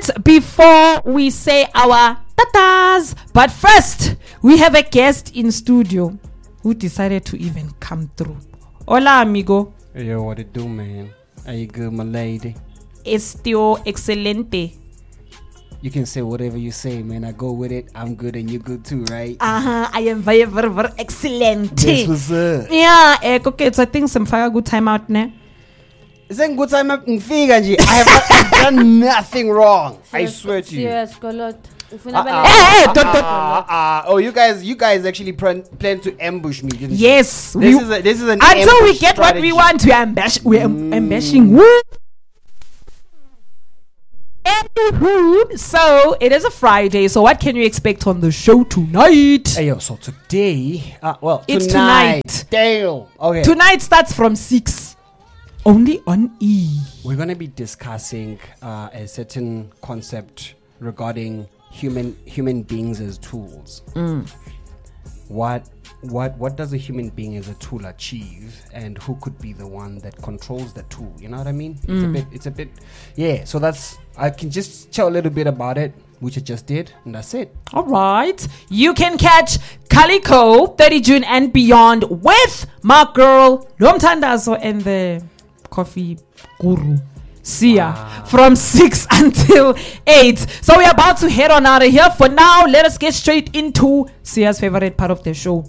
before we say our tatas. But first, we have a guest in studio who decided to even come through. Hola, amigo. Hey, yo, what it do, man? Are you good, my lady? Estio excelente. You can say whatever you say, man. I go with it. I'm good and you're good too, right? I am very, very, very excellent. This was up. Yeah, okay, so I think some fire good time out there. It's a good time up in figure, G. I have done nothing wrong. I swear to you. Serious, Kolot. Oh, you guys actually plan to ambush me, didn't you? Yes. This is an until we get strategy. what we want, we are ambushing. Woo! Anywho, so it is a Friday. So what can you expect on the show tonight? Hey, yo, so today, it's tonight. Damn. Okay. Tonight starts from 6. Only on E. We're gonna be discussing a certain concept regarding human beings as tools. What does a human being as a tool achieve, and who could be the one that controls the tool? You know what I mean? It's a bit yeah. So I can just tell a little bit about it, which I just did, and that's it. All right. You can catch Calico 30 June and beyond with my girl Nomtandazo and the coffee guru Sia from 6 until 8. So we're about to head on out of here. For now, let us get straight into Sia's favorite part of the show.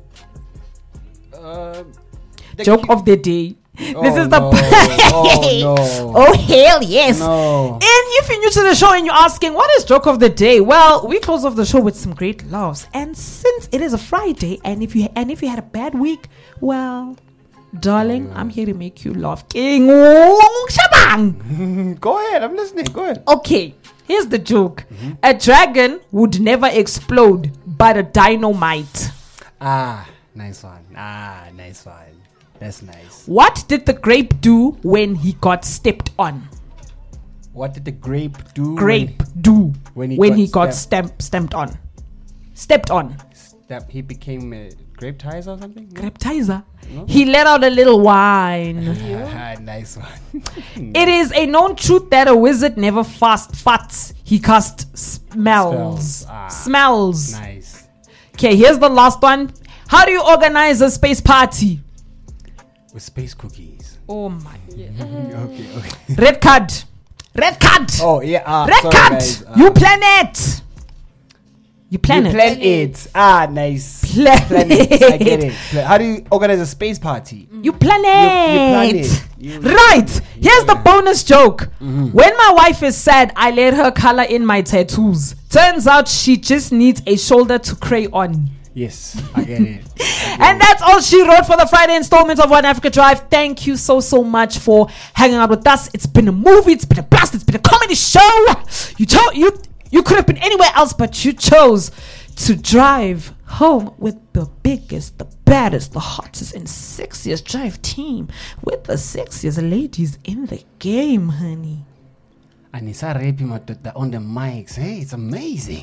Joke of the day. This is the Oh hell yes. No. And if you're new to the show and you're asking what is joke of the day, well, we close off the show with some great laughs. And since it is a Friday, and if you had a bad week, well, darling, I'm here to make you laugh. King Shabang. Go ahead, I'm listening. Go ahead. Okay, here's the joke. A dragon would never explode, but a dynamite. Nice one. Nice one. That's nice. What did the grape do when he got stepped on? What did the grape do? When he got stamped on. Stepped on. He became a grape tizer or something? No? Grape tizer? No? He let out a little wine. Nice one. It is a known truth that a wizard never farts. He casts smells. Smells. Nice. Okay, here's the last one. How do you organize a space party? With space cookies. Oh my. Okay. Red card. Oh yeah. Red card. Guys, you plan it. You plan it. Nice. Plan it. I get it. How do you organize a space party? You plan it. You plan it. Right. Here's the bonus joke. When my wife is sad, I let her color in my tattoos. Turns out she just needs a shoulder to cray on. Yes, I get it. And that's all she wrote for the Friday installment of One Africa Drive. Thank you so much for hanging out with us. It's been a movie, it's been a blast, it's been a comedy show. You could have been anywhere else, but you chose to drive home with the biggest, the baddest, the hottest, and sexiest drive team with the sexiest ladies in the game, honey. Anissa raping on the mics. Hey, it's amazing.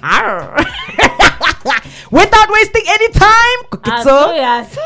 Without wasting any time, yes.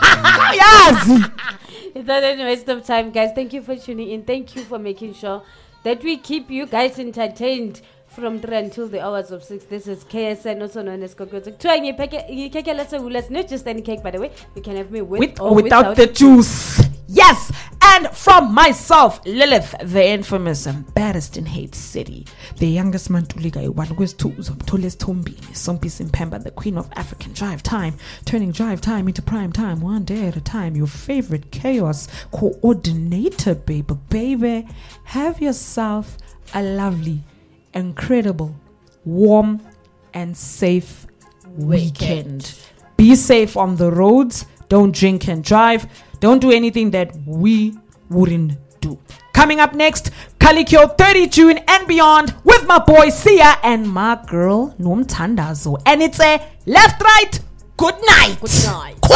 Without any waste of time, guys, thank you for tuning in. Thank you for making sure that we keep you guys entertained from 3 until the hours of 6. This is KSN, also known as Kokotek. Not just any cake, by the way. You can have me with or without the juice. Yes, and from myself, Lilith, the infamous and baddest in Hate City, the youngest Mantuliga, one who is tallest Tombini, Sompis in Pemba, the queen of African drive time, turning drive time into prime time, one day at a time. Your favorite chaos coordinator, baby. Have yourself a lovely, incredible, warm, and safe weekend. Be safe on the roads. Don't drink and drive. Don't do anything that we wouldn't do. Coming up next, Calico 30 June and beyond with my boy Sia and my girl Nomtandazo. And it's a left, right, good night. Good night.